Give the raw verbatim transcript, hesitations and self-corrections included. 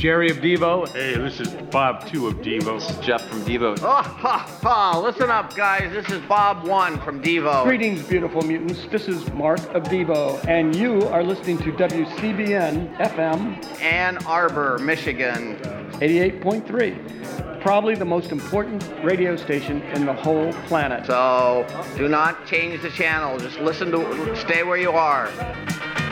Jerry of Devo. Hey, this is Bob two of Devo. This is Jeff from Devo. Oh, ha, ha. Listen up, guys. This is Bob one from Devo. Greetings, beautiful mutants. This is Mark of Devo, and you are listening to W C B N F M Ann Arbor, Michigan. eighty-eight point three. Probably the most important radio station in the whole planet. So do not change the channel. Just listen to, stay where you are.